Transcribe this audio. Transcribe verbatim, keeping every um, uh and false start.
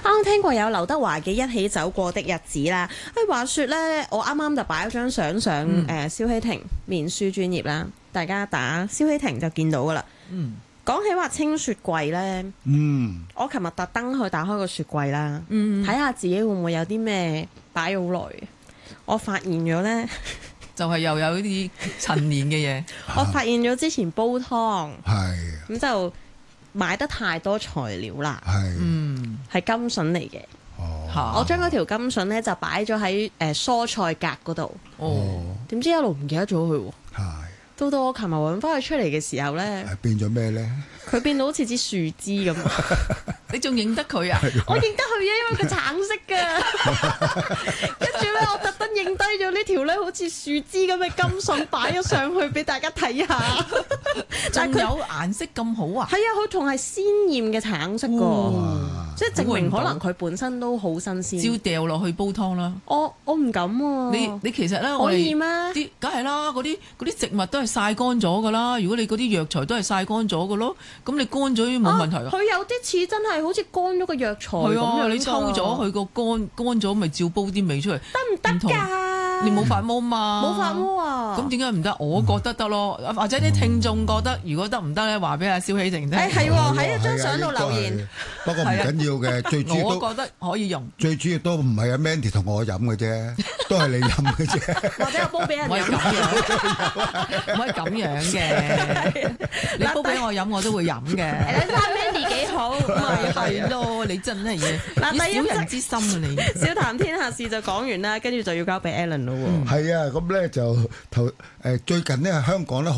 啱聽過有劉德華嘅一起走過的日子啦。誒話說咧，我啱啱就擺咗張相上誒蕭希廷面書專頁啦，大家打蕭希廷就見到噶啦。 嗯， 講起話清雪櫃咧， 嗯， 我琴日特登去打開個雪櫃啦，睇、 嗯、 下自己會唔會有啲咩擺咗好耐。我發現咗咧， 就係又有啲陳年嘅嘢。 我發現咗之前煲湯， 係咁就買得太多材料啦， 係， 嗯， 係甘筍嚟嘅。 哦， 我將嗰條甘筍咧就擺咗喺誒蔬菜格嗰度， 哦， 點知一路唔記得咗佢喎。 係， 到到我琴日揾翻佢出嚟嘅時候咧， 係變咗咩咧？ 佢變到好似支樹枝咁。 你仲認得佢啊？ 我認得佢啊，因為佢橙色㗎。跟住咧，我特登影低咗呢條咧好似樹枝咁嘅甘筍擺咗上去俾大家睇下。但係佢仲有顏色咁好啊？ 係啊，佢仲係鮮豔嘅橙色㗎， 哦即係證明可能佢本身都好新鮮。 照掉落去煲湯啦。 我我唔敢喎。 你你其實咧，我哋可以咩？ 啲梗係啦，嗰啲嗰啲植物都係曬乾咗噶啦。如果你嗰啲藥材都係曬乾咗噶咯，咁你乾咗冇問題㗎。 佢有啲似真係好似乾咗個藥材咁係啊， 樣㗎。 你抽咗佢個乾乾咗，咪照煲啲味出嚟。 得唔得㗎？ 你冇發毛嘛？ 冇發毛啊！ 咁點解唔得？我覺得得咯，或者啲聽眾覺得如果得唔得咧，話俾阿蕭希廷聽。 誒係喎，喺張相度留言。 不過唔緊要嘅，最主要都我覺得可以用。 最主要都唔係阿 Mandy 同我飲嘅啫，都係你飲嘅啫。 或者我煲俾人唔可以咁飲。 樣，唔可以咁樣嘅。你煲俾我飲，我都會飲嘅。 你睇 Mandy 幾好， 咪係咯，你真係嘢， 嗱第一以小人之心啊你。 小談天下事就講完啦，跟住就要交俾 Alan 咯喎。 係啊，咁咧就頭誒最近咧香港咧。